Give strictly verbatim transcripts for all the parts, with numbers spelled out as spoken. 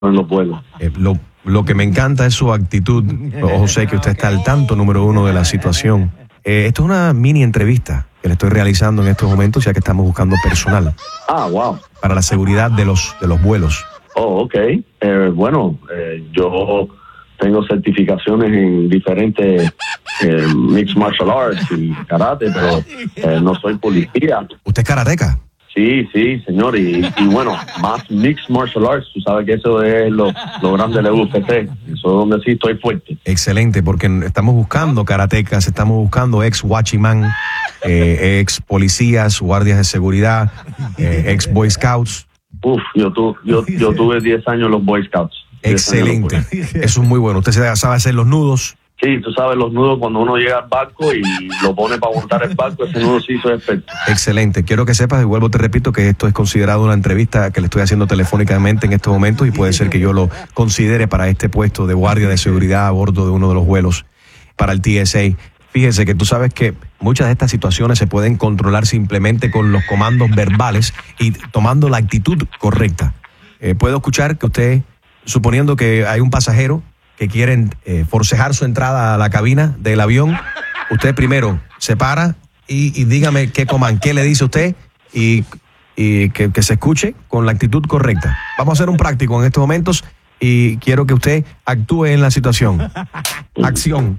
en los vuelos. Eh, lo, lo que me encanta es su actitud, José, que usted está al tanto, número uno, de la situación. Eh, esto es una mini entrevista que le estoy realizando en estos momentos, ya que estamos buscando personal. Ah, wow. Para la seguridad de los, de los vuelos. Oh, ok. Eh, bueno, eh, yo tengo certificaciones en diferentes eh, mixed martial arts y karate, pero eh, no soy policía. ¿Usted es karateca? Sí, sí, señor, y, y bueno, más mixed martial arts, tú sabes que eso es lo, lo grande del U F C, eso es donde sí estoy fuerte. Excelente, porque estamos buscando karatecas, estamos buscando ex watchman, eh, ex policías, guardias de seguridad, eh, ex Boy Scouts. Uf, yo, tu, yo, yo tuve diez años en los Boy Scouts. Excelente, eso es muy bueno. Usted sabe hacer los nudos. Sí, tú sabes, los nudos cuando uno llega al barco y lo pone para montar el barco, ese nudo sí hizo efecto. Excelente. Quiero que sepas, y vuelvo te repito, que esto es considerado una entrevista que le estoy haciendo telefónicamente en estos momentos y puede ser que yo lo considere para este puesto de guardia de seguridad a bordo de uno de los vuelos para el T S A. Fíjese que tú sabes que muchas de estas situaciones se pueden controlar simplemente con los comandos verbales y tomando la actitud correcta. Eh, puedo escuchar que usted, suponiendo que hay un pasajero que quieren eh, forcejar su entrada a la cabina del avión, usted primero se para y, y dígame qué coman, qué le dice usted y, y que, que se escuche con la actitud correcta. Vamos a hacer un práctico en estos momentos y quiero que usted actúe en la situación. Acción.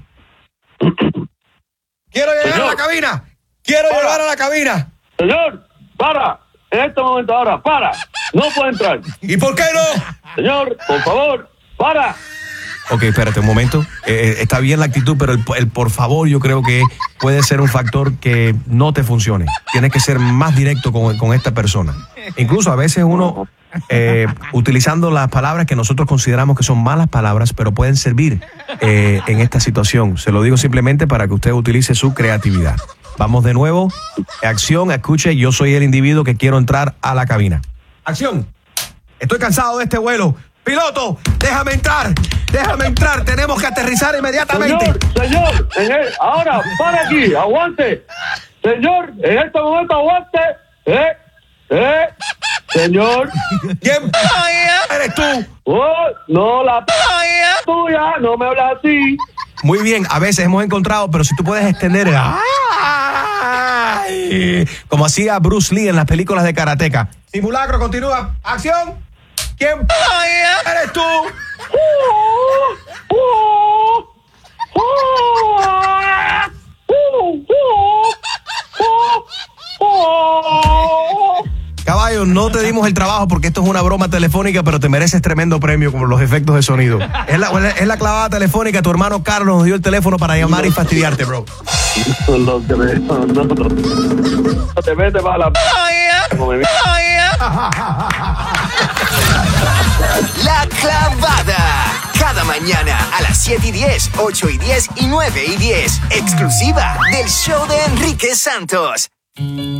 Quiero llegar Señor. a la cabina. Quiero Para. llegar a la cabina. Señor, para, en este momento ahora, para, no puede entrar. ¿Y por qué no? Señor, por favor, para. Ok, espérate un momento. Eh, está bien la actitud, pero el, el por favor yo creo que puede ser un factor que no te funcione. Tienes que ser más directo con, con esta persona. Incluso a veces uno, eh, utilizando las palabras que nosotros consideramos que son malas palabras, pero pueden servir eh, en esta situación. Se lo digo simplemente para que usted utilice su creatividad. Vamos de nuevo. Acción, escuche, yo soy el individuo que quiero entrar a la cabina. Acción. Estoy cansado de este vuelo. Piloto, déjame entrar, déjame entrar, tenemos que aterrizar inmediatamente. Señor, señor, en el, ahora, para aquí, aguante. Señor, en este momento aguante. Eh, eh, señor. ¿Quién eres tú? Oh, no, la p tuya, no me hablas así. Muy bien, a veces hemos encontrado, pero si tú puedes extender, ¡ay! Como hacía Bruce Lee en las películas de karateka. Simulacro, continúa, acción. ¿Quién eres tú? Caballo, no te dimos el trabajo porque esto es una broma telefónica, pero te mereces tremendo premio como los efectos de sonido. Es la, es la clavada telefónica, tu hermano Carlos nos dio el teléfono para llamar y fastidiarte, bro. No te metes, no, no, no te metes para la p. La Clavada. Cada mañana a las siete y diez, ocho y diez y nueve y diez. Exclusiva del show de Enrique Santos.